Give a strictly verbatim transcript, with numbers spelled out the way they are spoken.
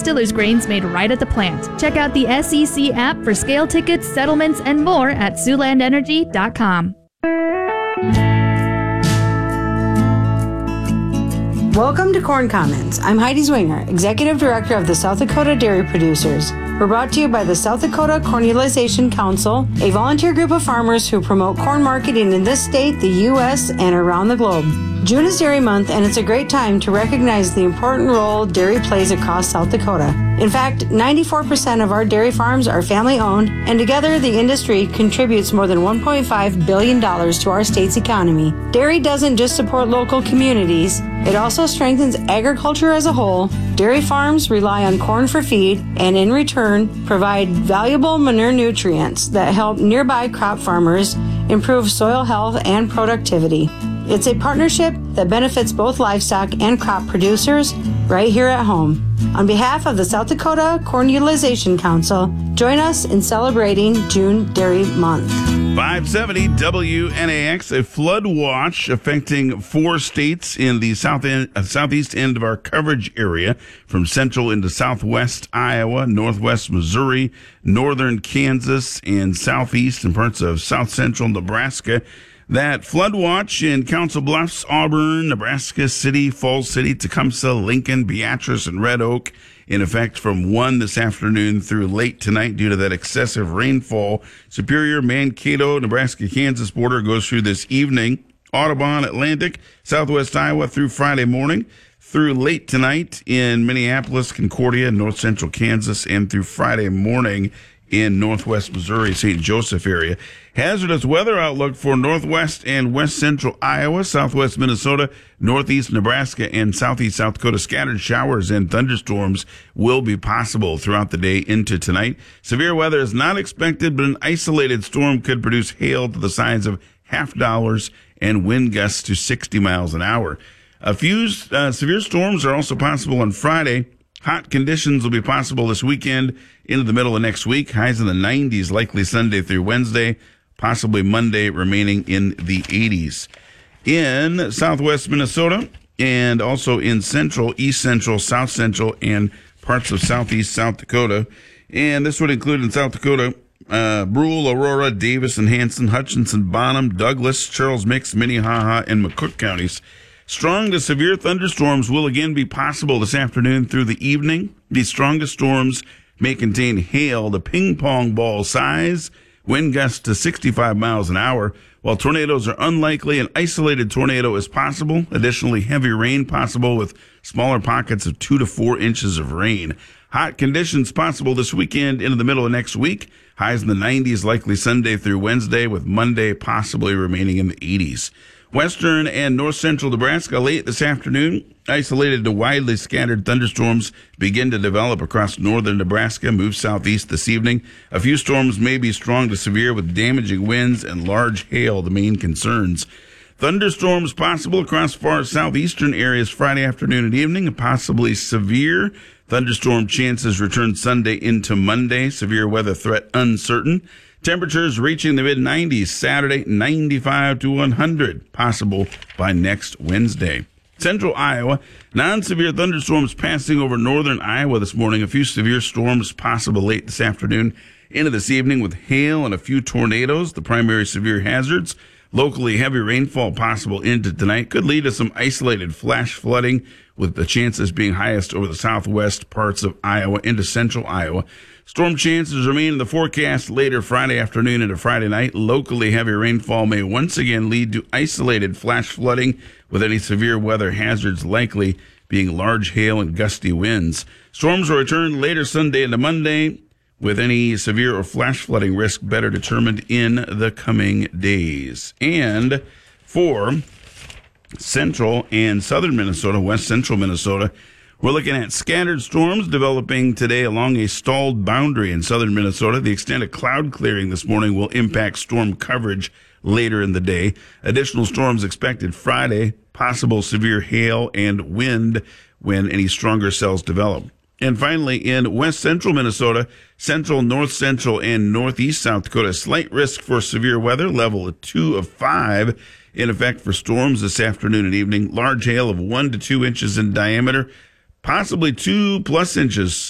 distiller's grains made right at the plant. Check out the S E C app for scale tickets, settlements, and more at Siouxland Energy dot com. Welcome to Corn Comments. I'm Heidi Zwinger, Executive Director of the South Dakota Dairy Producers. We're brought to you by the South Dakota Corn Utilization Council, a volunteer group of farmers who promote corn marketing in this state, the U S, and around the globe. June is Dairy Month, and it's a great time to recognize the important role dairy plays across South Dakota. In fact, ninety-four percent of our dairy farms are family-owned, and together the industry contributes more than one point five billion dollars to our state's economy. Dairy doesn't just support local communities, it also strengthens agriculture as a whole. Dairy farms rely on corn for feed, and in return, provide valuable manure nutrients that help nearby crop farmers improve soil health and productivity. It's a partnership that benefits both livestock and crop producers right here at home. On behalf of the South Dakota Corn Utilization Council, join us in celebrating June Dairy Month. five seventy W N A X, a flood watch affecting four states in the south end, uh, southeast end of our coverage area, from central into southwest Iowa, northwest Missouri, northern Kansas, and southeast and parts of south central Nebraska. That flood watch in Council Bluffs, Auburn, Nebraska City, Falls City, Tecumseh, Lincoln, Beatrice, and Red Oak, in effect from one this afternoon through late tonight due to that excessive rainfall. Superior, Mankato, Nebraska, Kansas border goes through this evening. Audubon, Atlantic, southwest Iowa through Friday morning, through late tonight in Minneapolis, Concordia, north central Kansas, and through Friday morning in northwest Missouri, Saint Joseph area. Hazardous weather outlook for northwest and west central Iowa, southwest Minnesota, northeast Nebraska, and southeast South Dakota. Scattered showers and thunderstorms will be possible throughout the day into tonight. Severe weather is not expected, but an isolated storm could produce hail to the size of half dollars and wind gusts to sixty miles an hour. A few uh, severe storms are also possible on Friday. Hot conditions will be possible this weekend into the middle of next week. Highs in the nineties, likely Sunday through Wednesday, possibly Monday, remaining in the eighties. In southwest Minnesota and also in central, east central, south central, and parts of southeast South Dakota. And this would include in South Dakota, uh, Brule, Aurora, Davis, and Hanson, Hutchinson, Bonham, Douglas, Charles Mix, Minnehaha, and McCook counties. Strong to severe thunderstorms will again be possible this afternoon through the evening. These strongest storms may contain hail to ping pong ball size, wind gusts to sixty-five miles an hour. While tornadoes are unlikely, an isolated tornado is possible. Additionally, heavy rain possible with smaller pockets of two to four inches of rain. Hot conditions possible this weekend into the middle of next week. Highs in the nineties, likely Sunday through Wednesday, with Monday possibly remaining in the eighties. Western and north central Nebraska late this afternoon. Isolated to widely scattered thunderstorms begin to develop across northern Nebraska, move southeast this evening. A few storms may be strong to severe with damaging winds and large hail, the main concerns. Thunderstorms possible across far southeastern areas Friday afternoon and evening, and possibly severe. Thunderstorm chances return Sunday into Monday. Severe weather threat uncertain. Temperatures reaching the mid nineties Saturday, ninety-five to one hundred, possible by next Wednesday. Central Iowa, non-severe thunderstorms passing over northern Iowa this morning. A few severe storms possible late this afternoon into this evening with hail and a few tornadoes, the primary severe hazards. Locally heavy rainfall possible into tonight could lead to some isolated flash flooding, with the chances being highest over the southwest parts of Iowa into central Iowa. Storm chances remain in the forecast later Friday afternoon into Friday night. Locally heavy rainfall may once again lead to isolated flash flooding, with any severe weather hazards likely being large hail and gusty winds. Storms will return later Sunday into Monday, with any severe or flash flooding risk better determined in the coming days. And for central and southern Minnesota, west central Minnesota, we're looking at scattered storms developing today along a stalled boundary in southern Minnesota. The extent of cloud clearing this morning will impact storm coverage later in the day. Additional storms expected Friday, possible severe hail and wind when any stronger cells develop. And finally, in west central Minnesota, central, north central, and northeast South Dakota, slight risk for severe weather, level of two of five in effect for storms this afternoon and evening. Large hail of one to two inches in diameter, possibly two plus inches